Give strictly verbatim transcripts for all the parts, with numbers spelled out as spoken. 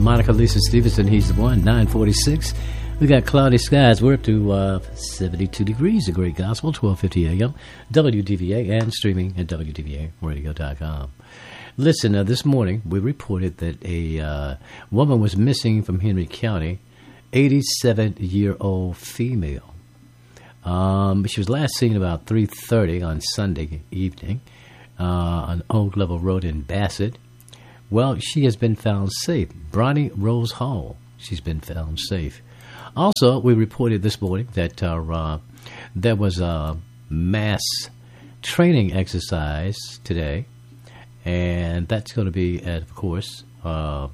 Monica Lisa Stevenson, he's the one, nine forty-six. We got cloudy skies. We're up to uh, seventy-two degrees, the Great Gospel, twelve fifty a.m., W D V A, and streaming at W D V A radio dot com. Listen, uh, this morning we reported that a uh, woman was missing from Henry County, eighty-seven-year-old female. Um, she was last seen about three thirty on Sunday evening uh, on Old Level Road in Bassett. Well, she has been found safe. Bronnie Rose Hall, she's been found safe. Also, we reported this morning that uh, uh, there was a mass training exercise today, and that's going to be at, of course, uh,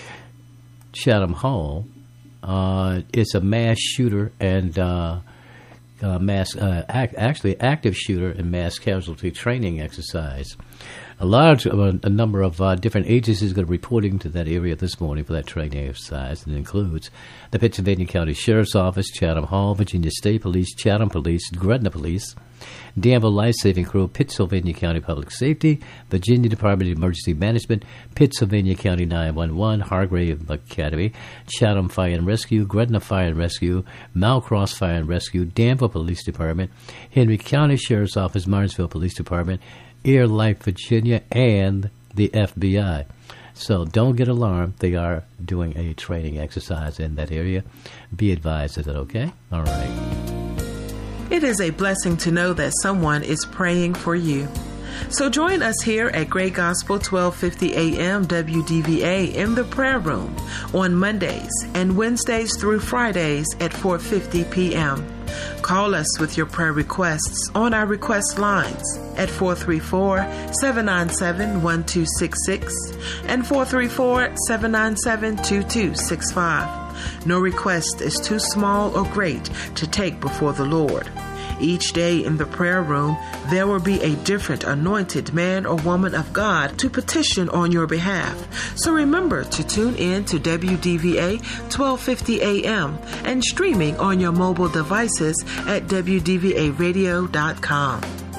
Chatham Hall. Uh, it's a mass shooter and uh, uh, mass, uh, act, actually active shooter and mass casualty training exercise. A large uh, a number of uh, different agencies are reporting to that area this morning for that training exercise, and it includes the Pennsylvania County Sheriff's Office, Chatham Hall, Virginia State Police, Chatham Police, Gretna Police, Danville Life Saving Crew, Pennsylvania County Public Safety, Virginia Department of Emergency Management, Pennsylvania County nine one one, Hargrave Academy, Chatham Fire and Rescue, Gretna Fire and Rescue, Malcross Fire and Rescue, Danville Police Department, Henry County Sheriff's Office, Martinsville Police Department, Air Life Virginia, and the F B I. So don't get alarmed. They are doing a training exercise in that area. Be advised of it, okay? All right. It is a blessing to know that someone is praying for you. So join us here at Great Gospel twelve fifty a.m. W D V A in the prayer room on Mondays and Wednesdays through Fridays at four fifty p.m. Call us with your prayer requests on our request lines at four three four, seven nine seven, one two six six and four three four, seven nine seven, two two six five. No request is too small or great to take before the Lord. Each day in the prayer room, there will be a different anointed man or woman of God to petition on your behalf. So remember to tune in to W D V A twelve fifty a.m. and streaming on your mobile devices at W D V A radio dot com.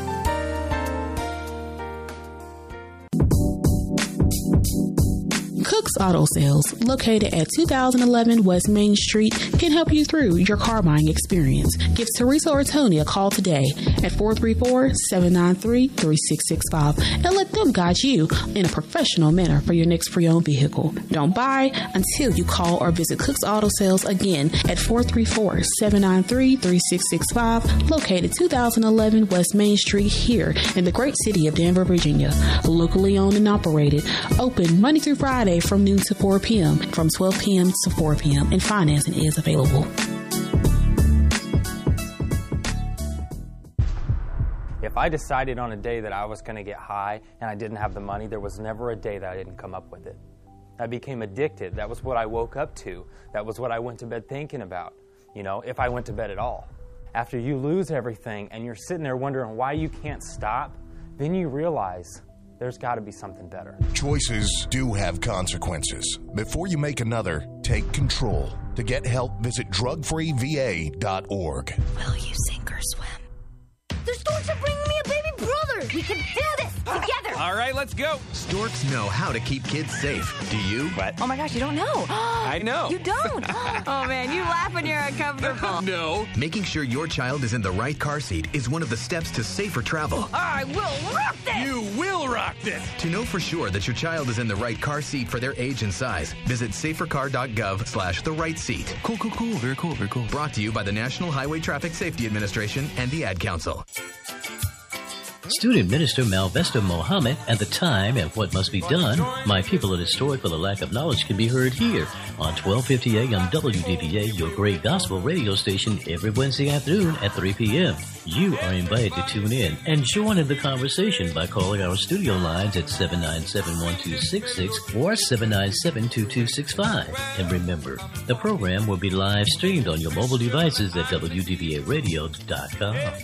Cook's Auto Sales, located at two thousand eleven West Main Street, can help you through your car buying experience. Give Teresa or Tony a call today at four three four, seven nine three, three six six five and let them guide you in a professional manner for your next pre-owned vehicle. Don't buy until you call or visit Cook's Auto Sales again at four three four, seven nine three, three six six five, located two thousand eleven West Main Street here in the great city of Danville, Virginia. Locally owned and operated, open Monday through Friday from noon to four p.m., from twelve p.m. to four p.m., and financing is available. If I decided on a day that I was going to get high and I didn't have the money, there was never a day that I didn't come up with it. I became addicted. That was what I woke up to. That was what I went to bed thinking about, you know, if I went to bed at all. After you lose everything and you're sitting there wondering why you can't stop, then you realize there's got to be something better. Choices do have consequences. Before you make another, take control. To get help, visit drug free v a dot org. Will you sink or swim? The storks are bringing me a baby brother. We can do this together. All right, let's go. Storks know how to keep kids safe. Do you? What? Oh my gosh, you don't know. I know. You don't? Oh man, you laugh when you're uncomfortable. No. Making sure your child is in the right car seat is one of the steps to safer travel. I will rock this. You will rock this. To know for sure that your child is in the right car seat for their age and size, visit safercar dot gov slash the right seat. Cool, cool, cool. Very cool, very cool. Brought to you by the National Highway Traffic Safety Administration and the Ad Council. Student Minister Malvesta Mohammed and the time and what must be done. My people are destroyed for the lack of knowledge can be heard here on twelve fifty a.m. W D V A, your great gospel radio station, every Wednesday afternoon at three p.m. You are invited to tune in and join in the conversation by calling our studio lines at seven nine seven, one two six six or seven nine seven, two two six five. And remember, the program will be live streamed on your mobile devices at W D V A radio dot com.